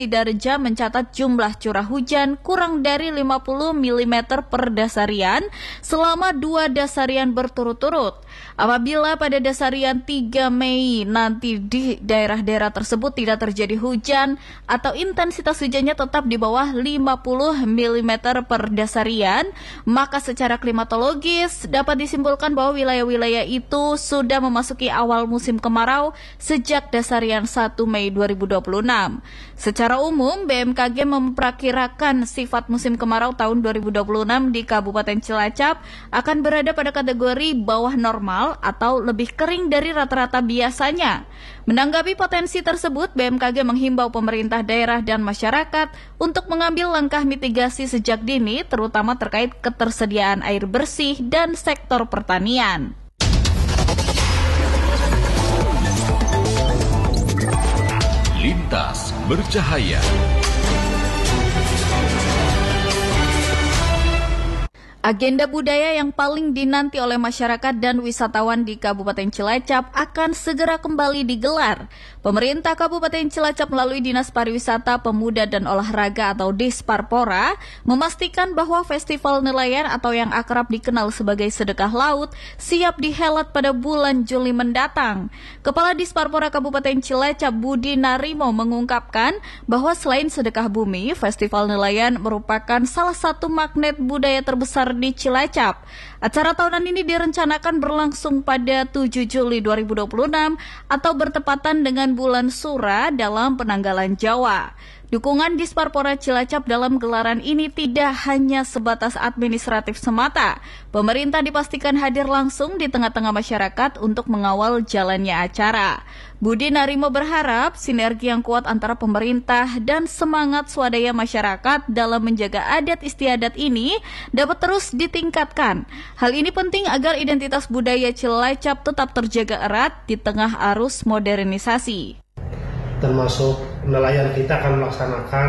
Sidarja mencatat jumlah curah hujan kurang dari 50 mm per dasarian selama 2 dasarian berturut-turut. Apabila pada dasarian 3 Mei nanti di daerah-daerah tersebut tidak terjadi hujan atau intensitas hujannya tetap di bawah 50 mm per dasarian, maka secara klimatologis dapat disimpulkan bahwa wilayah-wilayah itu sudah memasuki awal musim kemarau sejak dasarian 1 Mei 2026. Secara umum, BMKG memperkirakan sifat musim kemarau tahun 2026 di Kabupaten Cilacap akan berada pada kategori bawah normal atau lebih kering dari rata-rata biasanya. Menanggapi potensi tersebut, BMKG menghimbau pemerintah daerah dan masyarakat untuk mengambil langkah mitigasi sejak dini, terutama terkait ketersediaan air bersih dan sektor pertanian. Lintas bercahaya. Agenda budaya yang paling dinanti oleh masyarakat dan wisatawan di Kabupaten Cilacap akan segera kembali digelar. Pemerintah Kabupaten Cilacap melalui Dinas Pariwisata, Pemuda dan Olahraga atau Disparpora memastikan bahwa Festival Nelayan atau yang akrab dikenal sebagai Sedekah Laut siap dihelat pada bulan Juli mendatang. Kepala Disparpora Kabupaten Cilacap Budi Narimo mengungkapkan bahwa selain sedekah bumi, Festival Nelayan merupakan salah satu magnet budaya terbesar di Cilacap. Acara tahunan ini direncanakan berlangsung pada 7 Juli 2026 atau bertepatan dengan bulan Sura dalam penanggalan Jawa. Dukungan Disparpora Cilacap dalam gelaran ini tidak hanya sebatas administratif semata. Pemerintah dipastikan hadir langsung di tengah-tengah masyarakat untuk mengawal jalannya acara. Budi Narimo berharap sinergi yang kuat antara pemerintah dan semangat swadaya masyarakat dalam menjaga adat istiadat ini dapat terus ditingkatkan. Hal ini penting agar identitas budaya Cilacap tetap terjaga erat di tengah arus modernisasi. Termasuk nelayan kita akan melaksanakan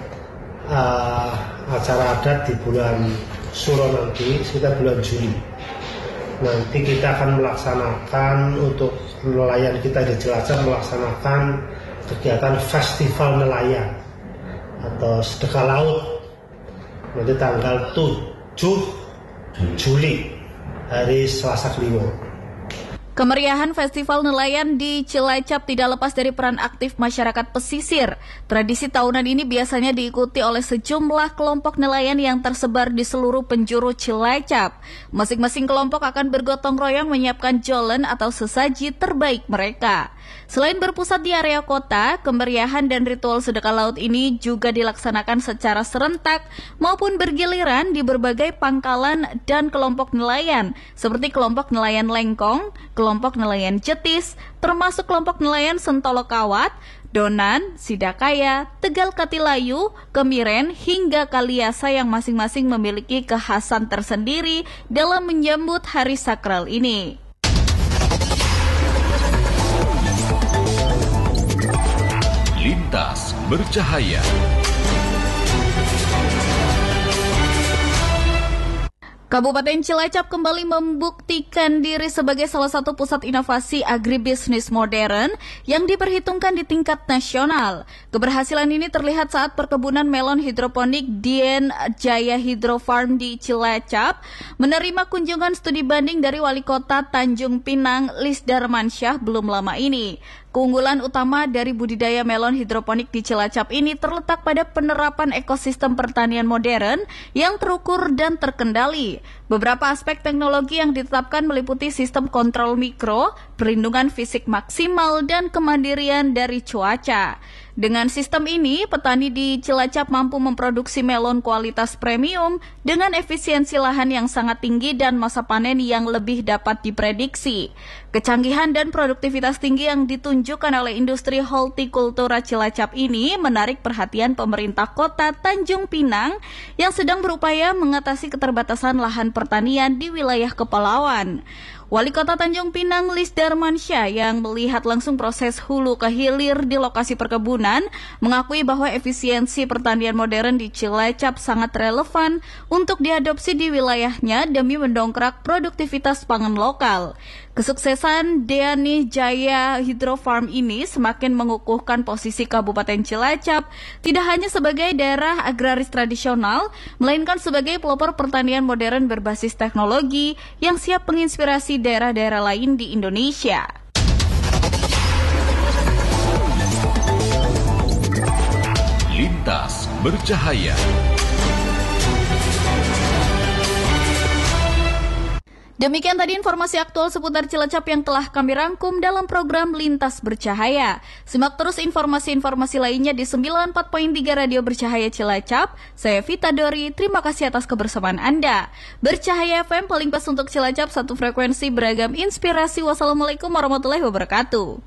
acara adat di bulan Suro nanti, sekitar bulan Juli. Nanti kita akan melaksanakan untuk nelayan kita di Cilacap melaksanakan kegiatan Festival Nelayan atau Sedekah Laut nanti tanggal 7 Juli hari Selasa Kliwon. Kemeriahan Festival Nelayan di Cilacap tidak lepas dari peran aktif masyarakat pesisir. Tradisi tahunan ini biasanya diikuti oleh sejumlah kelompok nelayan yang tersebar di seluruh penjuru Cilacap. Masing-masing kelompok akan bergotong royong menyiapkan jolen atau sesaji terbaik mereka. Selain berpusat di area kota, kemeriahan dan ritual sedekah laut ini juga dilaksanakan secara serentak maupun bergiliran di berbagai pangkalan dan kelompok nelayan, seperti kelompok nelayan Lengkong, kelompok nelayan Jetis, termasuk kelompok nelayan Sentolo Kawat, Donan, Sidakaya, Tegal Katilayu, Kemiren, hingga Kaliasa yang masing-masing memiliki kekhasan tersendiri dalam menyambut hari sakral ini. Lintas bercahaya. Kabupaten Cilacap kembali membuktikan diri sebagai salah satu pusat inovasi agribisnis modern yang diperhitungkan di tingkat nasional. Keberhasilan ini terlihat saat perkebunan melon hidroponik Dien Jaya Hydro Farm di Cilacap menerima kunjungan studi banding dari Wali Kota Tanjung Pinang Lis Darmansyah belum lama ini. Keunggulan utama dari budidaya melon hidroponik di Cilacap ini terletak pada penerapan ekosistem pertanian modern yang terukur dan terkendali. Beberapa aspek teknologi yang ditetapkan meliputi sistem kontrol mikro, perlindungan fisik maksimal, dan kemandirian dari cuaca. Dengan sistem ini, petani di Cilacap mampu memproduksi melon kualitas premium dengan efisiensi lahan yang sangat tinggi dan masa panen yang lebih dapat diprediksi. Kecanggihan dan produktivitas tinggi yang ditunjukkan oleh industri hortikultura Cilacap ini menarik perhatian pemerintah kota Tanjung Pinang yang sedang berupaya mengatasi keterbatasan lahan pertanian di wilayah kepulauan. Wali Kota Tanjung Pinang Lis Darmansyah yang melihat langsung proses hulu ke hilir di lokasi perkebunan mengakui bahwa efisiensi pertanian modern di Cilacap sangat relevan untuk diadopsi di wilayahnya demi mendongkrak produktivitas pangan lokal. Kesuksesan Deani Jaya Hydro Farm ini semakin mengukuhkan posisi Kabupaten Cilacap tidak hanya sebagai daerah agraris tradisional, melainkan sebagai pelopor pertanian modern berbasis teknologi yang siap menginspirasi daerah-daerah lain di Indonesia. Lintas Bercahaya. Demikian tadi informasi aktual seputar Cilacap yang telah kami rangkum dalam program Lintas Bercahaya. Simak terus informasi-informasi lainnya di 94.3 Radio Bercahaya Cilacap. Saya Vita Dori, terima kasih atas kebersamaan Anda. Bercahaya FM paling pas untuk Cilacap, satu frekuensi beragam inspirasi. Wassalamualaikum warahmatullahi wabarakatuh.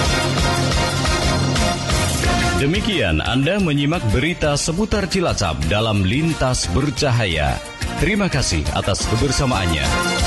Demikian Anda menyimak berita seputar Cilacap dalam Lintas Bercahaya. Terima kasih atas kebersamaannya.